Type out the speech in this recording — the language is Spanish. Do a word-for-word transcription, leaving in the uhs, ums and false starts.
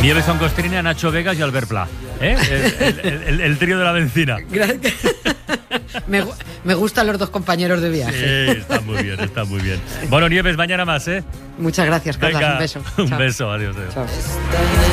Nieves Oncostrina, Nacho Vegas y Albert Pla, ¿eh? el, el, el, el trío de la benzina. me, me gustan los dos compañeros de viaje. Sí, está muy bien, está muy bien. Bueno, Nieves, mañana más, ¿eh? Muchas gracias, Carlos. Un beso. Un Chao. beso, adiós. adiós. Chao.